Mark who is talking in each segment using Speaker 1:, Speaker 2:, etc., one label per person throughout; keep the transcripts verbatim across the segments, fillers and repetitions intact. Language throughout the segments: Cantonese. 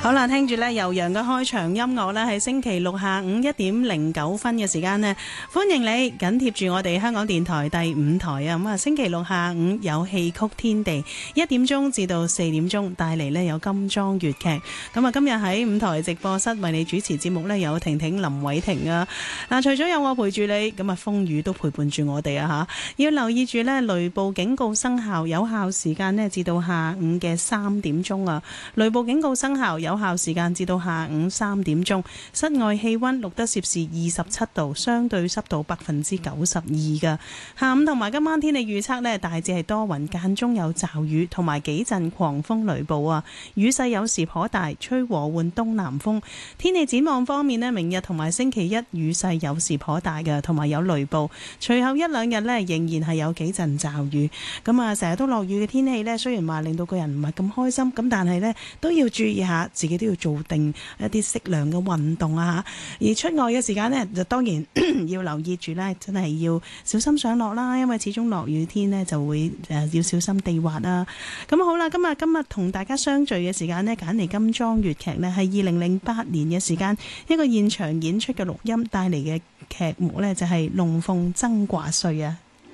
Speaker 1: 好啦，聽住咧悠揚嘅開場音樂咧，係星期六下午一點零九分嘅時間呢，歡迎你緊貼住我哋香港電台第五台啊！咁啊，星期六下午有戲曲天地，一點鐘至到四點鐘帶嚟呢有金裝粵劇。咁啊，今日喺五台直播室為你主持節目呢，有婷婷、林偉婷啊。嗱，除咗有我陪住你，咁啊風雨都陪伴住我哋啊吓。要留意住呢雷暴警告生效，有效時間呢至到下午嘅三點鐘啊。雷暴警告生效，有效時間至到下午三點鐘，室外氣溫錄得攝氏二十七度，相對濕度百分之九十二㗎。下午同埋今晚天氣預測呢，大致係多雲，間中有驟雨同埋幾陣狂風雷暴啊，雨勢有時頗大，吹和緩東南風。天氣展望方面呢，明日同埋星期一雨勢有時頗大嘅，同埋有雷暴。隨後一兩日呢，仍然係有幾陣驟雨。咁啊，成日都落雨嘅天氣呢，雖然話令到個人唔係咁開心，咁但係呢，都要注意下，自己都要做定一啲適量嘅運動啊。而出外嘅時間呢，就當然要留意住呢，真係要小心上落啦，因為始終落雨天呢，就會誒要小心地滑啦。咁好啦，今日今日同大家相聚嘅時間呢，揀嚟金裝粵劇呢，係二零零八年嘅時間一個現場演出嘅錄音帶嚟嘅劇目呢，就係《龍鳳爭掛帥》啊。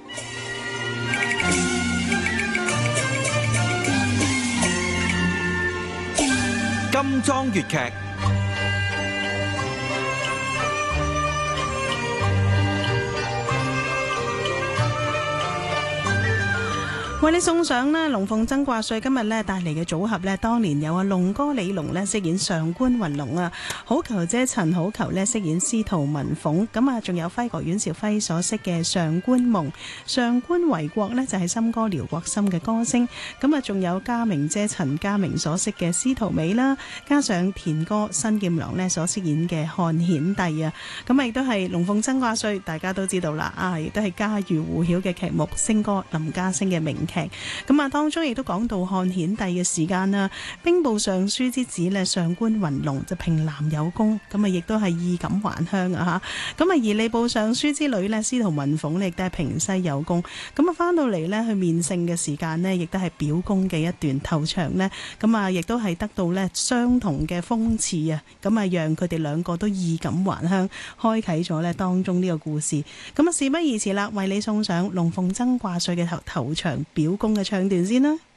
Speaker 2: 金裝粵劇，
Speaker 1: 為你送上呢《龍鳳爭掛帥》，今日呢帶嚟嘅組合呢，當年有阿龍哥李龍呢飾演上官雲龍啊，好球姐陳好球呢飾演司徒文鳳，咁啊仲有輝哥阮兆輝所飾嘅上官夢，上官維國呢就係森哥遼國森嘅歌星，咁啊仲有家明姐陳家明所飾嘅司徒美啦，加上田哥新劍郎呢所飾演嘅漢顯帝啊，咁啊亦都係《龍鳳爭掛帥》，大家都知道啦，啊亦都係家喻戶曉嘅劇目，星哥林家聲嘅名劇。咁啊，當中亦都講到漢顯帝嘅時間啦，兵部尚書之子咧上官雲龍就平南有功，咁啊亦都係衣錦還鄉啊吓，咁啊而吏部尚書之女咧司徒文鳳咧亦都係平西有功，咁啊翻到嚟咧去面聖嘅時間咧，亦都係表功嘅一段頭場咧，咁啊亦都係得到咧相同嘅封賜啊，咁啊讓佢哋兩個都衣錦還鄉，開啟咗咧當中呢個故事。咁啊事不宜遲啦，為你送上龍鳳爭掛帥嘅頭頭場表表功嘅唱段先啦。